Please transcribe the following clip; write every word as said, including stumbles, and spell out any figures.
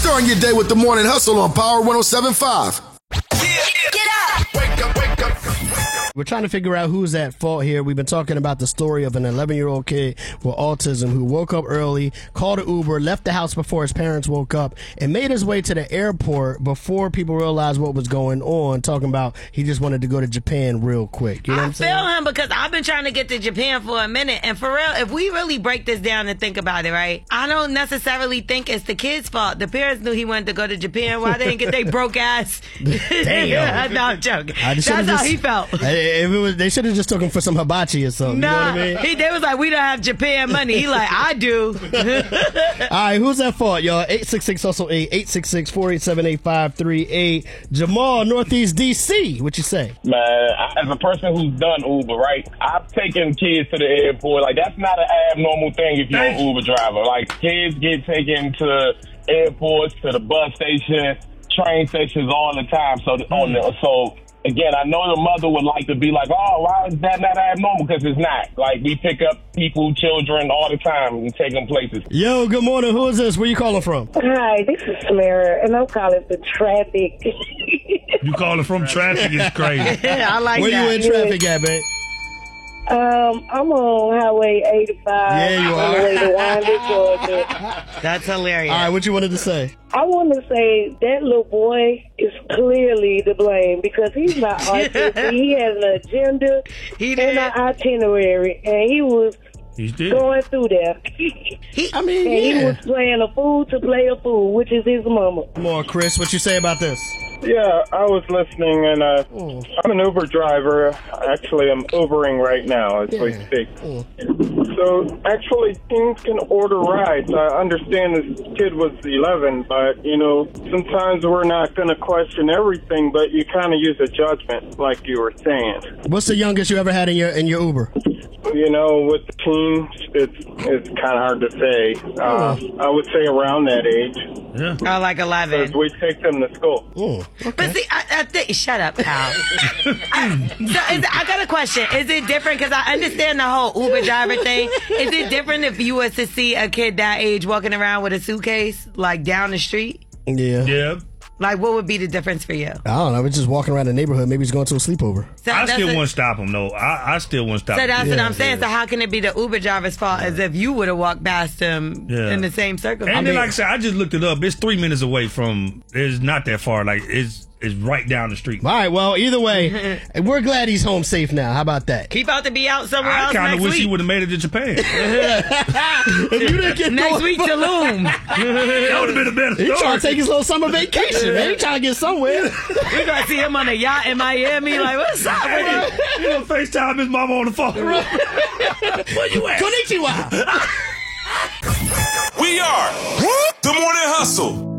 Starting your day with the Morning Hustle on Power one oh seven point five. Get up! Wake up, wake up. We're trying to figure out who's at fault here. We've been talking about the story of an eleven-year-old kid with autism who woke up early, called an Uber, left the house before his parents woke up, and made his way to the airport before people realized what was going on, talking about he just wanted to go to Japan real quick. You know what I'm saying? I feel him because I've been trying to get to Japan for a minute. And for real, if we really break this down and think about it, right, I don't necessarily think it's the kid's fault. The parents knew he wanted to go to Japan. Why they didn't get their broke ass? Damn. No, I'm joking. That's how just, he felt. If it was, they should have just took him for some hibachi or something. Nah, you know what I mean? he, they was like, we don't have Japan money. He like, I do. All right, who's at fault, y'all? eight six six hustle eight, eight six six, four eight seven, eight five three eight. Jamal, Northeast D C, what you say? Man, as a person who's done Uber, right, I've taken kids to the airport. Like, that's not an abnormal thing if you're an Uber driver. Like, kids get taken to airports, to the bus station, train stations all the time. So, mm. on the, so again, I know the mother would like to be like, oh, why is that not abnormal? Because it's not. Like, we pick up people, children all the time and take them places. Yo, good morning. Who is this? Where you calling from? Hi, this is Samara, and I'm calling for traffic. You calling from traffic is crazy. I like Where that. you in traffic at, babe? Um, I'm on Highway eighty-five. Yeah, you on are. the way to Winder, Georgia. That's hilarious. All right, what you wanted to say? I want to say that little boy is clearly to blame because he's not autistic. He has an agenda He and did. an itinerary, and he was He did. going through there. I mean, And he yeah. was playing a fool to play a fool, which is his mama. Come on, Chris, what you say about this? Yeah, I was listening, and uh, Oh. I'm an Uber driver. Actually, I'm Ubering right now as we Yeah. speak. Oh. So, actually, teens can order rides. I understand this kid was eleven, but, you know, sometimes we're not going to question everything, but you kind of use a judgment, like you were saying. What's the youngest you ever had in your in your Uber? You know, with the teens, it's it's kind of hard to say. Uh, I would say around that age, Yeah. I like eleven. because we take them to school. Oh, But see, I, I think, shut up, pal. I, so is, I got a question. Is it different? Because I understand the whole Uber driver thing. Is it different if you was to see a kid that age walking around with a suitcase, like down the street? yeah. Yeah. Like, what would be the difference for you? I don't know. We're just walking around the neighborhood. Maybe he's going to a sleepover. So I that's still a- want to stop him, though. I, I still want to stop So him. that's what Yeah, I'm saying. yeah. So how can it be the Uber driver's fault as if you would have walked past him Yeah. in the same circumstance? And then, like I said, I just looked it up. It's three minutes away from. It's not that far. Like it's it's right down the street. All right, well, either way, we're glad he's home safe now. How about that? Keep out to be out somewhere I else kind next of wish week. he would have made it to Japan. If you didn't get Next no- week, Tulum. That would have been a better He story. trying to take his little summer vacation, man. He trying to get somewhere. We're going to see him on a yacht in Miami. Like, what's up with you? You know, FaceTime his mama on the phone. Where you at? Konnichiwa. We are the Morning Hustle.